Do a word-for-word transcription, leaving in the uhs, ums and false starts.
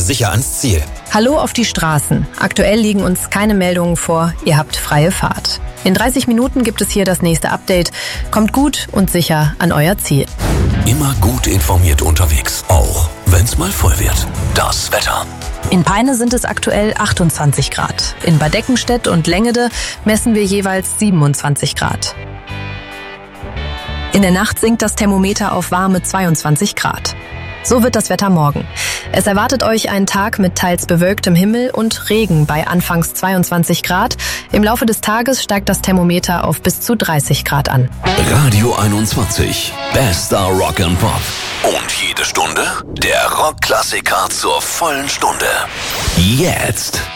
sicher ans Ziel. Hallo auf die Straßen. Aktuell liegen uns keine Meldungen vor. Ihr habt freie Fahrt. In dreißig Minuten gibt es hier das nächste Update. Kommt gut und sicher an euer Ziel. Immer gut informiert unterwegs, auch wenn's mal voll wird. Das Wetter. In Peine sind es aktuell achtundzwanzig Grad. In Bad Eckenstedt und Lengede messen wir jeweils siebenundzwanzig Grad. In der Nacht sinkt das Thermometer auf warme zweiundzwanzig Grad. So wird das Wetter morgen. Es erwartet euch ein Tag mit teils bewölktem Himmel und Regen bei anfangs zweiundzwanzig Grad. Im Laufe des Tages steigt das Thermometer auf bis zu dreißig Grad an. Radio einundzwanzig. Bester Rock and Pop. Und jede Stunde der Rockklassiker zur vollen Stunde. Jetzt.